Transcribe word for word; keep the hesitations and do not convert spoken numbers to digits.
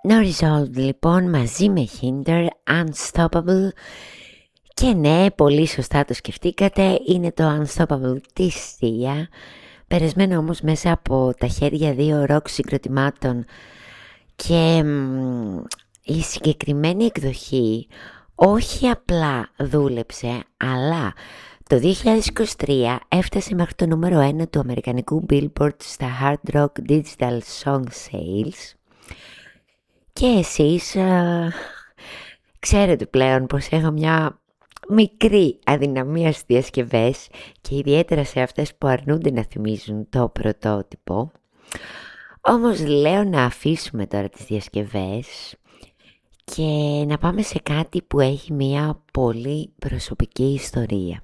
No Resolved λοιπόν μαζί με Hinder, Unstoppable. Και ναι, πολύ σωστά το σκεφτήκατε, είναι το Unstoppable της Sia, περασμένο όμως μέσα από τα χέρια δύο ροκ συγκροτημάτων. Και μ, η συγκεκριμένη εκδοχή όχι απλά δούλεψε, αλλά το δύο χιλιάδες είκοσι τρία έφτασε μέχρι το νούμερο ένα του αμερικανικού Billboard στα Hard Rock Digital Song Sales. Και εσείς α, ξέρετε πλέον πως έχω μια μικρή αδυναμία στις διασκευές και ιδιαίτερα σε αυτές που αρνούνται να θυμίζουν το πρωτότυπο. Όμως λέω να αφήσουμε τώρα τις διασκευές και να πάμε σε κάτι που έχει μια πολύ προσωπική ιστορία.